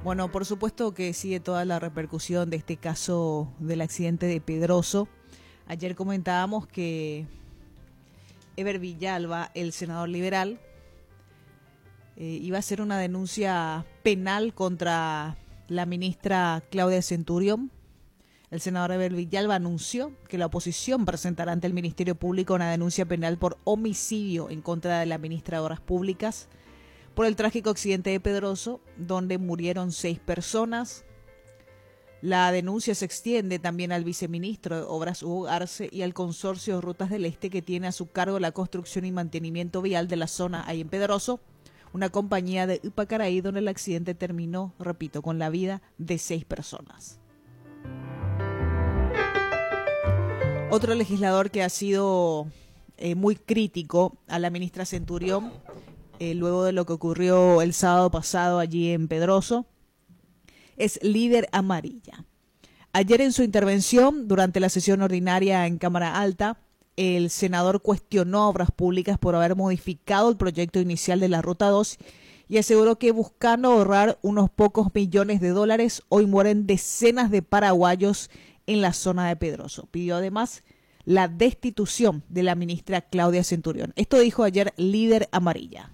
Bueno, por supuesto que sigue toda la repercusión de este caso del accidente de Pedroso. Ayer comentábamos que Eber Villalba, el senador liberal, iba a hacer una denuncia penal contra la ministra Claudia Centurión. El senador Eber Villalba anunció que la oposición presentará ante el Ministerio Público una denuncia penal por homicidio en contra de la ministra de Obras Públicas por el trágico accidente de Pedroso, donde murieron 6 personas. La denuncia se extiende también al viceministro de Obras, Hugo Arce, y al consorcio Rutas del Este, que tiene a su cargo la construcción y mantenimiento vial de la zona ahí en Pedroso, una compañía de Upacaraí, donde el accidente terminó, repito, con la vida de 6 personas. Otro legislador que ha sido muy crítico a la ministra Centurión, luego de lo que ocurrió el sábado pasado allí en Pedroso, es Líder Amarilla. Ayer en su intervención durante la sesión ordinaria en Cámara Alta, el senador cuestionó a Obras Públicas por haber modificado el proyecto inicial de la Ruta 2 y aseguró que buscando ahorrar unos pocos millones de dólares, hoy mueren decenas de paraguayos en la zona de Pedroso. Pidió además la destitución de la ministra Claudia Centurión. Esto dijo ayer Líder Amarilla.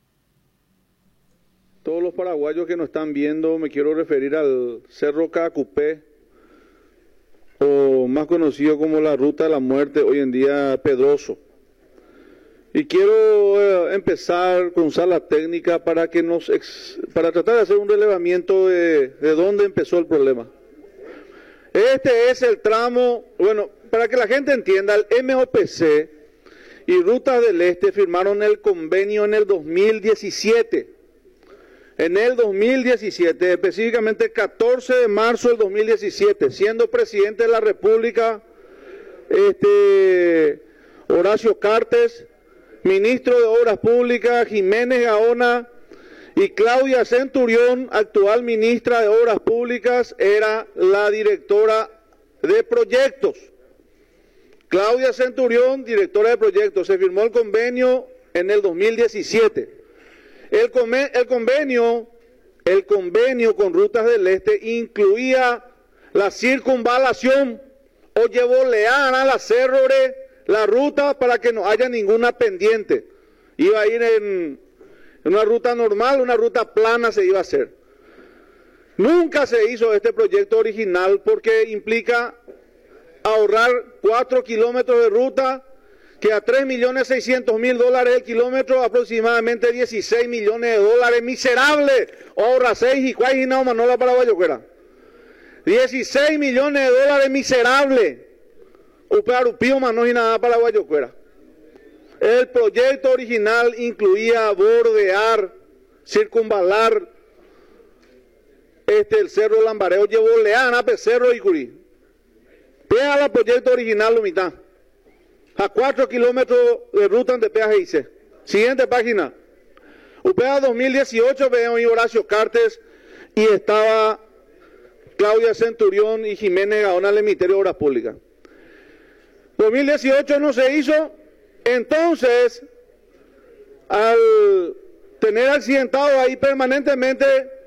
Todos los paraguayos que nos están viendo, me quiero referir al Cerro Cacupé, o más conocido como la Ruta de la Muerte, hoy en día Pedroso. Y quiero empezar con usar la técnica para tratar de hacer un relevamiento de dónde empezó el problema. Este es el tramo, bueno, para que la gente entienda, el MOPC y Rutas del Este firmaron el convenio en el 2017. En el 2017, específicamente el 14 de marzo del 2017, siendo presidente de la República Horacio Cartes, ministro de Obras Públicas Jiménez Gaona y Claudia Centurión, actual ministra de Obras Públicas, era la directora de proyectos. Claudia Centurión, directora de proyectos, se firmó el convenio en el 2017. El convenio con Rutas del Este incluía la circunvalación o llevolear a la Cerrore la ruta para que no haya ninguna pendiente. Iba a ir en una ruta normal, una ruta plana se iba a hacer. Nunca se hizo este proyecto original porque implica ahorrar 4 kilómetros de ruta, que a $3.600.000 el kilómetro, aproximadamente 16 millones de dólares, miserable, ahorra 6 y 4 y no, Manola Paraguayoquera. 16 millones de dólares, miserable, upearupío, manos y nada Paraguayoquera. El proyecto original incluía bordear, circunvalar, el Cerro Lambareo, llevolear a Cerro y Curí. Pega el proyecto original, lo mitad. A 4 kilómetros de ruta de peaje IC. Siguiente página. UPEA 2018, veo Horacio Cartes y estaba Claudia Centurión y Jiménez Gaona, el Ministerio de Obras Públicas. 2018 no se hizo, entonces, al tener accidentado ahí permanentemente